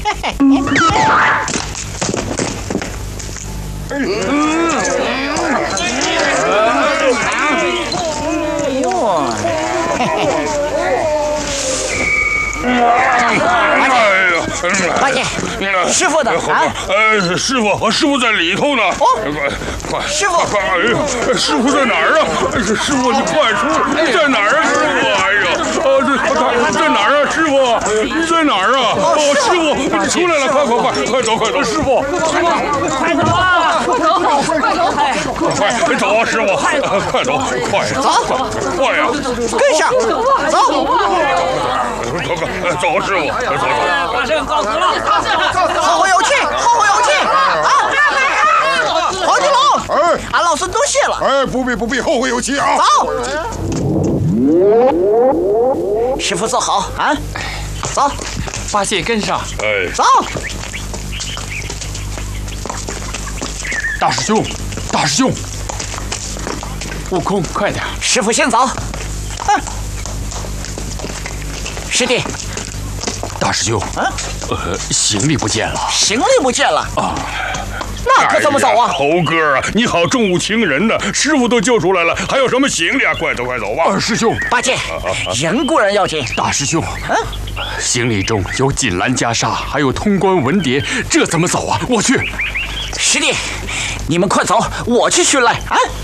八戒，师傅呢？啊？ 师傅在里头呢。 哦， 快， 师傅， 师傅在哪儿啊？师傅，你快出，在哪儿啊？师傅，哎呀，在哪儿啊？师傅，你在哪儿啊？师傅，你出来了，快走！师傅， 快走啊！ 快走啊！师傅，快走，快呀！ 跟上，走！ 快，走，师傅，走！ 把这个告辞了， 后会有期啊！黄金龙，俺老孙多谢了。 不必，后会有期啊！ 走，师傅坐好啊！走， 八戒跟上。 走。 大师兄，悟空，快点！ 师傅先走。师弟， 大师兄，行李不见了。 行李不见了啊？那可怎么走啊？ 猴哥啊，你好重物轻人呢，师傅都救出来了，还有什么行李啊？快走吧！ 二师兄， 八戒，人固然要紧。 大师兄，行李中有锦兰袈裟，还有通关文牒，这怎么走啊？我去。 师弟，你们快走，我去寻来啊！